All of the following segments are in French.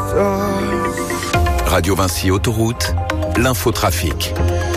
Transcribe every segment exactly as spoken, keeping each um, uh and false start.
Radio Vinci Autoroute, l'infotrafic.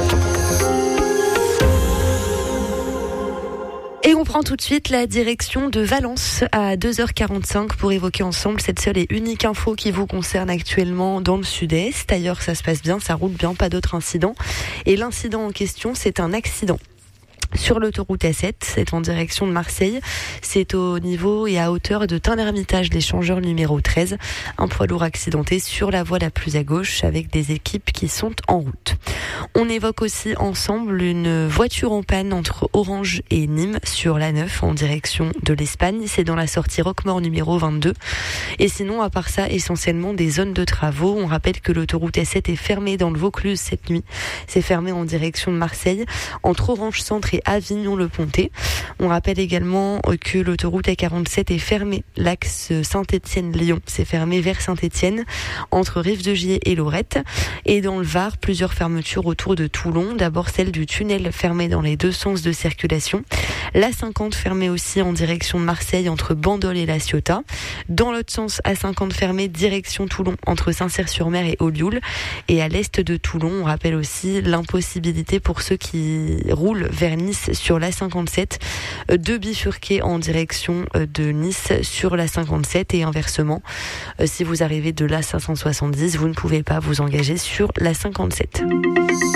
Et on prend tout de suite la direction de Valence à deux heures quarante-cinq pour évoquer ensemble cette seule et unique info qui vous concerne actuellement dans le sud-est. Ailleurs, ça se passe bien, ça roule bien, pas d'autres incidents. Et l'incident en question, c'est un accident. Sur l'autoroute A sept, c'est en direction de Marseille. C'est au niveau et à hauteur de Tain-l'Hermitage, l'échangeur numéro treize. Un poids lourd accidenté sur la voie la plus à gauche avec des équipes qui sont en route. On évoque aussi ensemble une voiture en panne entre Orange et Nîmes sur l'A neuf en direction de l'Espagne. C'est dans la sortie Roquemort numéro vingt-deux. Et sinon, à part ça, essentiellement des zones de travaux. On rappelle que l'autoroute A sept est fermée dans le Vaucluse cette nuit. C'est fermé en direction de Marseille, entre Orange Centre et Avignon-le-Pontet. On rappelle également que l'autoroute A quarante-sept est fermée. L'axe Saint-Étienne-Lyon, c'est fermé vers Saint-Étienne, entre Rive-de-Gier et Lorette. Et dans le Var, plusieurs fermetures autour de Toulon. D'abord celle du tunnel fermé dans les deux sens de circulation. L'A cinquante fermée aussi en direction de Marseille entre Bandol et La Ciotat. Dans l'autre sens, A cinquante fermée direction Toulon entre Saint-Cyr-sur-Mer et Olioul. Et à l'est de Toulon, on rappelle aussi l'impossibilité pour ceux qui roulent vers Nice sur l'A cinquante-sept de bifurquer en direction de Nice sur l'A cinquante-sept et inversement. Si vous arrivez de l'A cinq cent soixante-dix, vous ne pouvez pas vous engager sur l'A cinquante-sept.